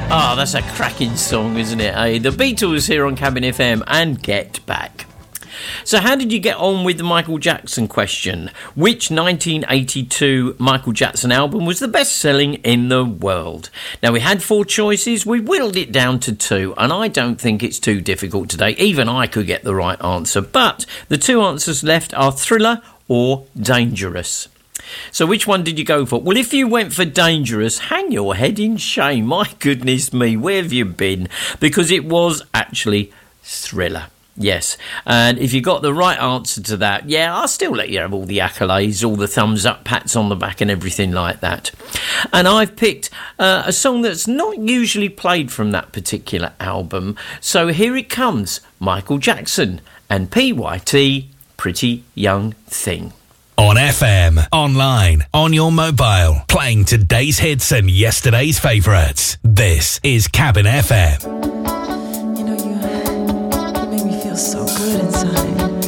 Ah, that's a cracking song, isn't it? Eh? The Beatles here on Cabin FM and Get Back. So how did you get on with the Michael Jackson question? Which 1982 Michael Jackson album was the best-selling in the world? Now, we had 4 choices. We whittled it down to 2, and I don't think it's too difficult today. Even I could get the right answer. But the 2 answers left are Thriller or Dangerous. So which one did you go for? Well, if you went for Dangerous, hang your head in shame. My goodness me, where have you been? Because it was actually Thriller. Yes, and if you got the right answer to that, yeah, I'll still let you have all the accolades, all the thumbs up, pats on the back and everything like that. And I've picked a song that's not usually played from that particular album. So here it comes, Michael Jackson and PYT, Pretty Young Thing. On FM, online, on your mobile, playing today's hits and yesterday's favourites. This is Cabin FM. You know, you make me feel so good inside.